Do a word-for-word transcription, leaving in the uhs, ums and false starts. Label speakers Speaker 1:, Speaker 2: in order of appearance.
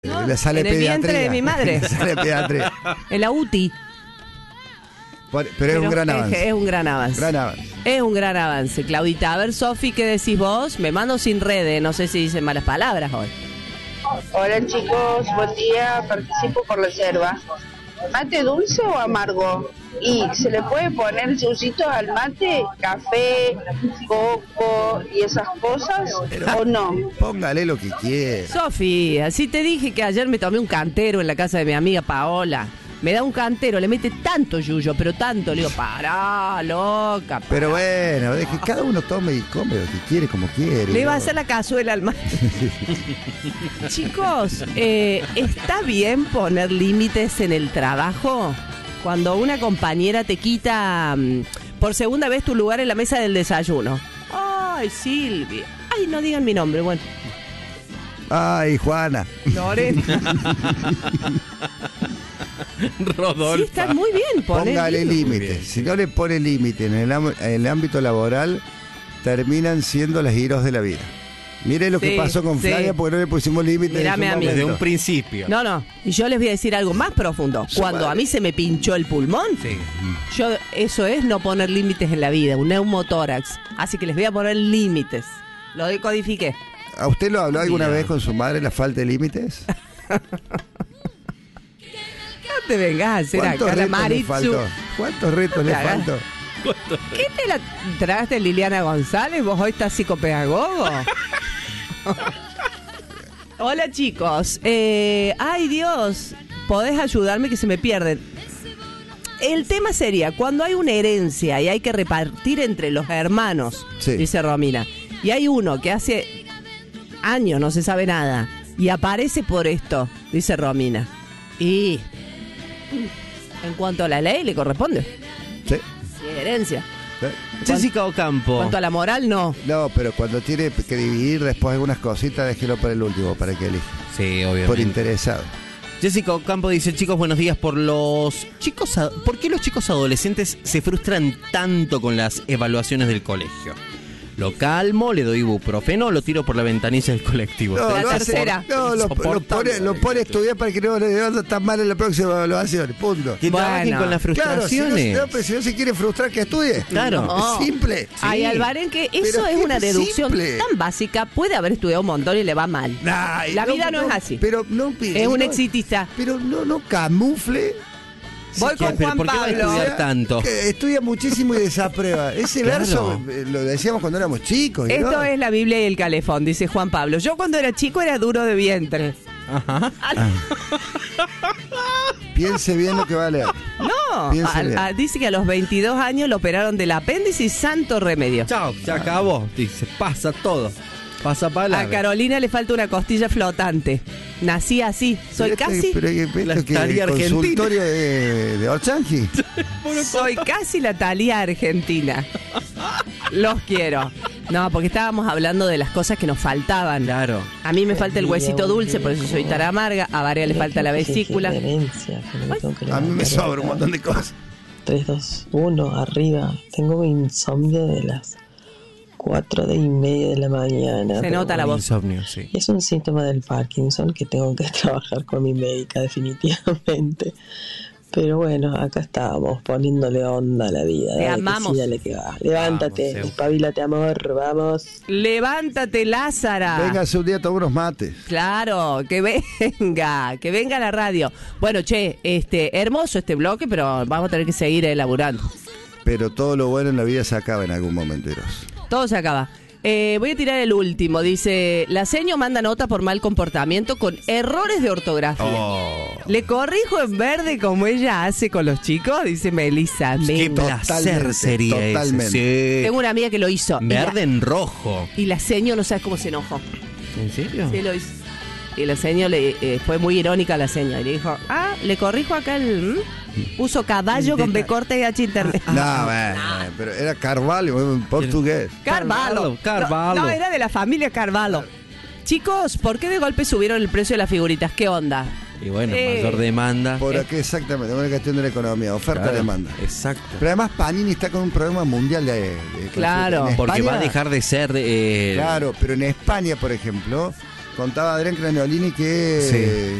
Speaker 1: No, le sale
Speaker 2: en el
Speaker 1: pediatría.
Speaker 2: vientre de mi madre.
Speaker 1: Le sale pediatría.
Speaker 2: En la U T I.
Speaker 1: Pero, pero es un gran
Speaker 2: es,
Speaker 1: avance.
Speaker 2: Es un gran avance.
Speaker 1: Gran avance.
Speaker 2: Es un gran avance, Claudita. A ver, Sofi, ¿qué decís vos? Me mando sin redes, no sé si dicen malas palabras hoy.
Speaker 3: Hola chicos, buen día, participo por reserva. ¿Mate dulce o amargo? Y se le puede poner yuyito al mate, café, coco y esas cosas, ¿o no?
Speaker 1: Póngale lo que quiera.
Speaker 2: Sofi, así te dije que ayer me tomé un cantero en la casa de mi amiga Paola. Me da un cantero, le mete tanto yuyo, pero tanto. Le digo, pará, loca. Pará.
Speaker 1: Pero bueno, es que cada uno tome y come lo que quiere, como quiere.
Speaker 2: Le va a
Speaker 1: ¿no?
Speaker 2: hacer la cazuela al mate. Chicos, eh, ¿está bien poner límites en el trabajo? Cuando una compañera te quita um, por segunda vez tu lugar en la mesa del desayuno. Ay, Silvia. Ay, no digan mi nombre, bueno.
Speaker 1: Ay, Juana.
Speaker 2: Lorena.
Speaker 4: Rodolfo.
Speaker 2: Sí, está muy bien poner
Speaker 1: Póngale
Speaker 2: límites.
Speaker 1: límites. Si no le pone límite en el, am- en el ámbito laboral, terminan siendo las giros de la vida. Mire lo
Speaker 2: Sí,
Speaker 1: que pasó con
Speaker 2: sí.
Speaker 1: Flavia porque no le pusimos límite.
Speaker 2: Mirame a mí.
Speaker 4: Desde un principio.
Speaker 2: No, no. Y yo les voy a decir algo más profundo. Cuando a mí se me pinchó el pulmón,
Speaker 4: Sí.
Speaker 2: yo eso es no poner límites en la vida, un neumotórax. Así que les voy a poner límites. Lo decodifiqué.
Speaker 1: ¿A usted lo habló alguna
Speaker 4: Mira.
Speaker 1: vez con su madre la falta de límites?
Speaker 2: No te vengas a hacer
Speaker 1: ¿Cuántos
Speaker 2: acá la
Speaker 1: retos le
Speaker 2: Maritzu.
Speaker 1: faltó? ¿Cuántos retos le
Speaker 2: te hagas.
Speaker 1: faltó?
Speaker 2: ¿Qué te la tragaste, Liliana González? ¿Vos hoy estás psicopedagogo? Hola, chicos. Eh, ay, Dios. ¿Podés ayudarme que se me pierden? El tema sería, cuando hay una herencia y hay que repartir entre los hermanos,
Speaker 1: Sí.
Speaker 2: dice Romina, y hay uno que hace años no se sabe nada y aparece por esto, dice Romina. Y en cuanto a la ley le corresponde.
Speaker 1: Sí.
Speaker 2: Sí, herencia.
Speaker 1: sí.
Speaker 4: Jessica
Speaker 2: En
Speaker 4: Ocampo.
Speaker 2: cuanto a la moral, no.
Speaker 1: No, pero cuando tiene que dividir después algunas cositas, déjelo para el último, para que elija.
Speaker 4: Sí, obviamente.
Speaker 1: Por interesado.
Speaker 4: Jessica Ocampo dice, chicos, buenos días. Por los chicos, a- ¿por qué los chicos adolescentes se frustran tanto con las evaluaciones del colegio? Lo calmo, le doy ibuprofeno o lo tiro por la ventanilla del colectivo.
Speaker 1: No,
Speaker 2: La
Speaker 1: lo hace-
Speaker 2: tercera.
Speaker 1: no, lo, lo pone, lo pone a estudiar para que no le vaya tan mal en la próxima evaluación. Punto.
Speaker 4: Que trabajen
Speaker 2: Bueno.
Speaker 4: con las
Speaker 1: Claro, si no,
Speaker 4: frustraciones.
Speaker 1: no, pero si no se quiere frustrar, que estudie.
Speaker 4: Claro.
Speaker 2: No.
Speaker 1: Es simple.
Speaker 2: Ay, Alvaren, que eso
Speaker 1: Pero
Speaker 2: es
Speaker 1: qué
Speaker 2: una deducción
Speaker 1: simple.
Speaker 2: tan básica. Puede haber estudiado un montón y le va mal.
Speaker 1: Ay,
Speaker 2: La vida no es así.
Speaker 1: Pero no,
Speaker 2: Es un
Speaker 1: no-
Speaker 2: exitista.
Speaker 1: Pero no, no camufle.
Speaker 2: Voy
Speaker 4: ¿Qué?
Speaker 2: con
Speaker 4: ¿Pero
Speaker 2: Juan
Speaker 4: por qué va a
Speaker 2: Pablo.
Speaker 4: estudiar tanto?
Speaker 1: Que estudia muchísimo y desaprueba. Ese
Speaker 4: Claro.
Speaker 1: verso eh, lo decíamos cuando éramos chicos. ¿y
Speaker 2: Esto
Speaker 1: no?
Speaker 2: es la Biblia y el calefón, dice Juan Pablo. Yo cuando era chico era duro de vientre.
Speaker 4: Ajá.
Speaker 1: Piense bien lo que va a leer.
Speaker 2: No,
Speaker 1: Piense
Speaker 2: a-
Speaker 1: bien.
Speaker 2: a- dice que a los veintidós años lo operaron del apéndice y santo remedio.
Speaker 4: Chao, se acabó. Dice, pasa todo. Pasa
Speaker 2: A
Speaker 4: palabra.
Speaker 2: Carolina le falta una costilla flotante. Nací así, soy
Speaker 1: Pero
Speaker 2: casi,
Speaker 1: este- pero que-
Speaker 4: La
Speaker 1: esto que
Speaker 4: estaría argentina.
Speaker 1: consultorio de, de Orchanqui.
Speaker 2: soy casi la Thalía argentina. Los quiero. No, porque estábamos hablando de las cosas que nos faltaban.
Speaker 4: Claro.
Speaker 2: A mí me falta el huesito dulce, por eso soy tan amarga. A Varea le falta la vesícula.
Speaker 1: A mí me sobra un montón de cosas.
Speaker 5: tres, dos, uno, arriba. Tengo insomnio de las cuatro de y media de la mañana.
Speaker 2: Se
Speaker 5: pero
Speaker 2: nota la
Speaker 5: bueno,
Speaker 2: voz.
Speaker 4: Insomnio, sí.
Speaker 5: Es un síntoma del Parkinson que tengo que trabajar con mi médica definitivamente. Pero bueno, acá estábamos poniéndole onda a la vida.
Speaker 2: Te
Speaker 5: Dale que
Speaker 2: amamos.
Speaker 5: sí, dale que va. Levántate,
Speaker 4: Vamos, Eus.
Speaker 5: espabilate, amor, vamos.
Speaker 2: Levántate, Lázara.
Speaker 1: Véngase un día a tomar unos mates.
Speaker 2: Claro, que venga, que venga a la radio. Bueno, che, este, hermoso este bloque, pero vamos a tener que seguir elaborando.
Speaker 1: Pero todo lo bueno en la vida se acaba en algún momento, Eros.
Speaker 2: Todo se acaba. Eh, voy a tirar el último. Dice, la seño manda nota por mal comportamiento con errores de ortografía.
Speaker 4: Oh.
Speaker 2: Le corrijo en verde como ella hace con los chicos, dice Melissa.
Speaker 4: Qué
Speaker 2: Men.
Speaker 4: placer
Speaker 1: Totalmente,
Speaker 4: sería
Speaker 1: totalmente.
Speaker 4: ese. Sí.
Speaker 2: Tengo una amiga que lo hizo. Y la-
Speaker 4: Verde en rojo.
Speaker 2: Y la seño no sabes cómo se enojó.
Speaker 4: ¿En serio?
Speaker 2: Sí, lo hizo. Y la seño le, eh, fue muy irónica la seño. Y le dijo, ah, le corrijo acá el... ¿m? Puso caballo con B corta y H internet.
Speaker 1: No, bueno, bueno, pero era Carvalho en portugués.
Speaker 2: Carvalho.
Speaker 4: Carvalho.
Speaker 2: No, no, era de la familia Carvalho. Chicos, ¿por qué de golpe subieron el precio de las figuritas? ¿Qué onda?
Speaker 4: Y bueno,
Speaker 2: Eh.
Speaker 4: mayor demanda.
Speaker 1: Por aquí exactamente, una cuestión de la economía,
Speaker 4: Claro,
Speaker 1: oferta-demanda.
Speaker 4: Exacto.
Speaker 1: Pero además Panini está con un programa mundial de... de-
Speaker 2: Claro.
Speaker 1: en
Speaker 4: Porque
Speaker 1: España-
Speaker 4: va a dejar de ser... eh,
Speaker 1: Claro, pero en España, por ejemplo, Contaba Adrián Craniolini que
Speaker 4: Sí.